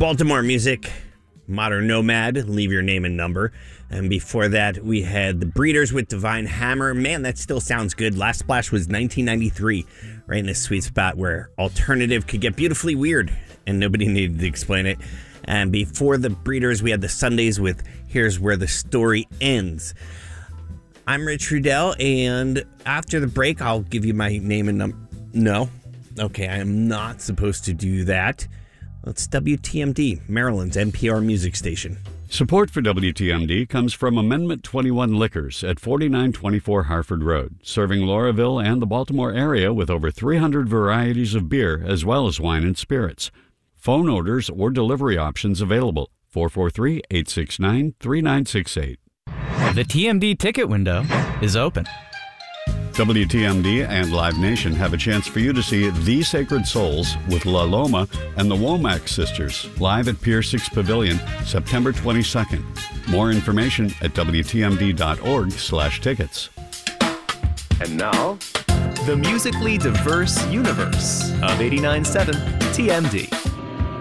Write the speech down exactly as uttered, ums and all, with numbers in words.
Baltimore music, Modern Nomad, Leave Your Name and Number. And before that, we had The Breeders with Divine Hammer. Man, that still sounds good. Last Splash was nineteen ninety-three, right in this sweet spot where alternative could get beautifully weird and nobody needed to explain it. And before The Breeders, we had The Sundays with Here's Where the Story Ends. I'm Rich Rudell, and after the break, I'll give you my name and number. No. Okay, I am not supposed to do that. It's W T M D, Maryland's N P R music station. Support for W T M D comes from Amendment twenty-one Liquors at forty-nine twenty-four Harford Road, serving Lauraville and the Baltimore area with over three hundred varieties of beer as well as wine and spirits. Phone orders or delivery options available. four four three, eight six nine, three nine six eight. The T M D ticket window is open. W T M D and Live Nation have a chance for you to see The Sacred Souls with La Loma and the Womack Sisters live at Pier six Pavilion, September twenty-second. More information at W T M D dot org slash tickets. And now, the musically diverse universe of eighty-nine point seven T M D.